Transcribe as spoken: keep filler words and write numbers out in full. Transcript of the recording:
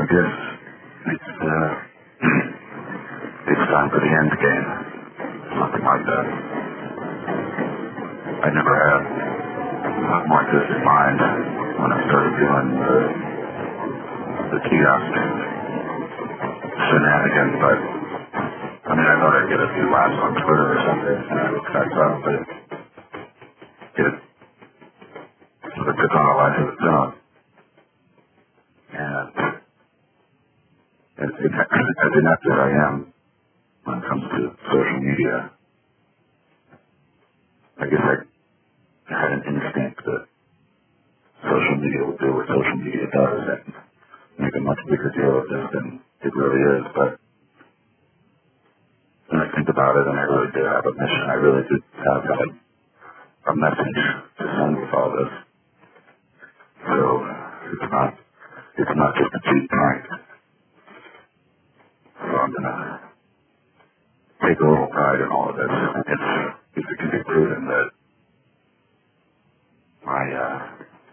guess it's, uh, it's time for the end game. Something like that. I never had something like this in mind when I started doing the, the kiosk shenanigans, but I mean, I thought I'd get a few laughs on Twitter or something, and I looked back up, but it sort of took on a life of its own. And as, as inept as I am when it comes to social media, I guess I had an instinct that social media would do what social media does and make a much bigger deal of this than it really is. But when I think about it, and I really did have a mission, I really did have a, a message to send with all this. So it's not it's not just a cheap prank. So I'm gonna take a little pride in all of this. If if it can be proven that